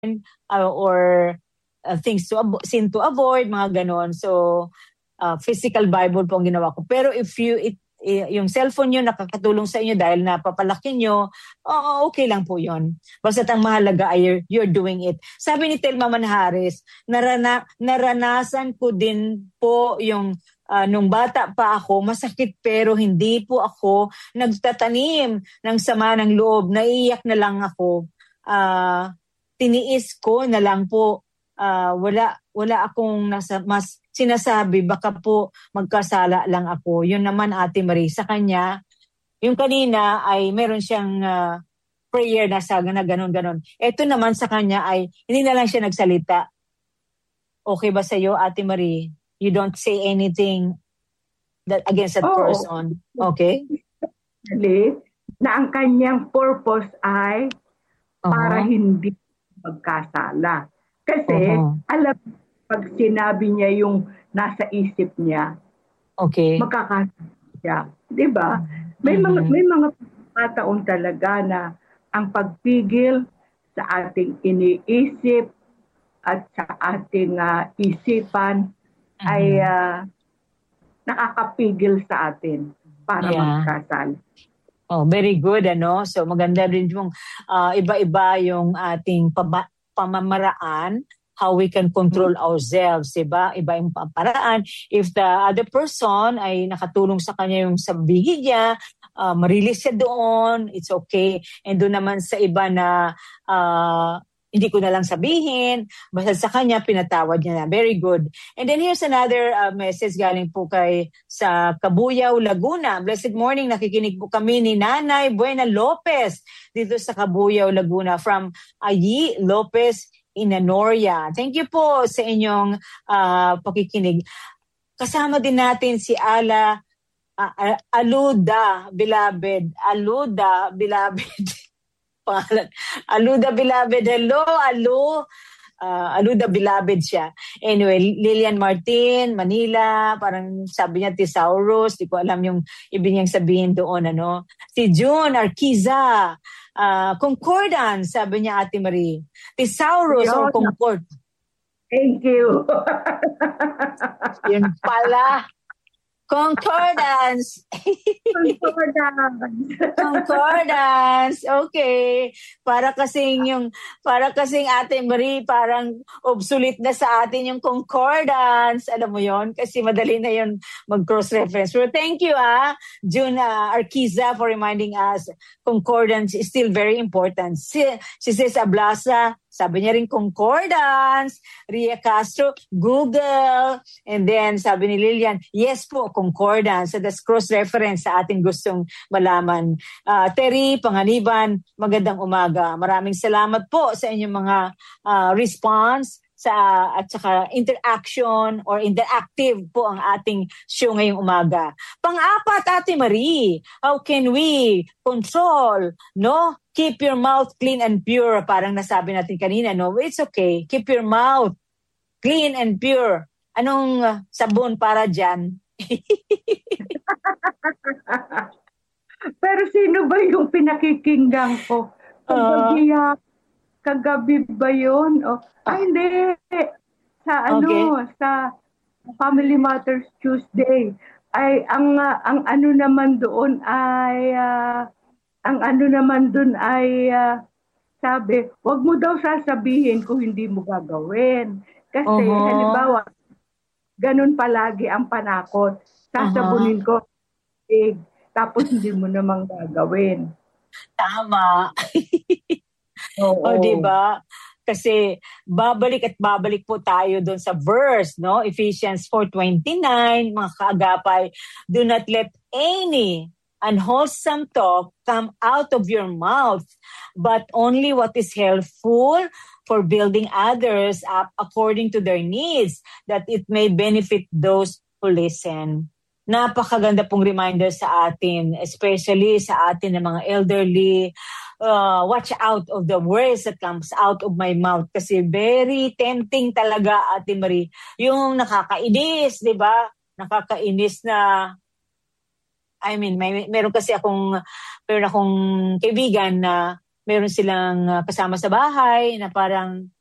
or things to sin to avoid, mga ganon. So, physical Bible po ang ginawa ko. Pero if yung cellphone nyo nakakatulong sa inyo dahil napapalaki nyo, okay lang po yun. Basta ang mahalaga ay you're doing it. Sabi ni Telma Manhares, naranasan ko din po yung nung bata pa ako, masakit pero hindi po ako nagtatanim ng sama ng loob. Naiiyak na lang ako. Tiniis ko na lang po. Wala akong mas sinasabi, baka po magkasala lang ako. Yun naman, Ate Marie, sa kanya, yung kanina ay meron siyang prayer na ganon-ganon. Ito naman sa kanya ay hindi na lang siya nagsalita. Okay ba sa'yo, Ate Marie? You don't say anything against that person. Okay? Na ang kanyang purpose ay para hindi magkasala. Kasi, alam, pag sinabi niya yung nasa isip niya, magkakasala siya. Diba? May mga pagkakataon talaga na ang pagpigil sa ating iniisip at sa ating isipan ay nakakapigil sa atin para magkasala. Very good, ano? So maganda rin yung iba-iba yung ating pamamaraan, how we can control ourselves, diba? Iba yung paraan. If the other person ay nakatulong sa kanya yung sabihin niya, marilis siya doon, it's okay. And doon naman sa iba na hindi ko na lang sabihin, basta sa kanya, pinatawad niya na. Very good. And then here's another message galing po sa Cabuyao, Laguna. Blessed morning, nakikinig po kami ni Nanay Buena Lopez dito sa Cabuyao, Laguna from Ayi Lopez Inanoria. Thank you po sa inyong pakikinig. Kasama din natin si Aluda Beloved. Pangalan. Aluda Beloved. Hello, Aluda Beloved siya. Anyway, Lilian Martin, Manila, parang sabi niya Thesaurus, di ko alam yung ibig niyang sabihin doon, ano. Si June Arquiza, Concordance, sabi niya Ate Marie. Thesaurus or Concord. Thank you. Yun pala. Concordance. Concordance. Okay. Para kasing Ate Marie, parang obsolete na sa atin yung concordance. Alam mo yon, kasi madali na yon mag-cross-reference. Pero thank you, June Arquiza, for reminding us concordance is still very important. She says Ablasa, sabi niya rin concordance. Ria Castro, Google. And then sabi ni Lilian, yes po, concordance. So that's cross-reference sa ating gustong malaman. Terry Panganiban, magandang umaga. Maraming salamat po sa inyong mga response at saka interaction or interactive po ang ating show ngayong umaga. Pang-apat, Ate Marie, how can we control, no? Keep your mouth clean and pure. Parang nasabi natin kanina, no? It's okay. Keep your mouth clean and pure. Anong sabon para dyan? Pero sino ba yung pinakikinggan ko? Kagabi ba yun? Hindi. Sa Family Matters Tuesday. Ay, ang ano naman doon ay sabi, wag mo daw sasabihin kung hindi mo gagawin. Kasi, halimbawa, ganun palagi ang panakot. Sasabunin ko, tapos hindi mo namang gagawin. Tama. Diba? Kasi babalik po tayo doon sa verse, no? Ephesians 4:29, mga kaagapay, do not let any unwholesome talk come out of your mouth, but only what is helpful for building others up according to their needs, that it may benefit those who listen. Napakaganda pong reminder sa atin, especially sa atin ng mga elderly. Watch out of the words that comes out of my mouth, kasi very tempting talaga, Ate Marie, yung nakakainis, di ba? Nakakainis na, I mean, meron akong kaibigan na meron silang kasama sa bahay na parang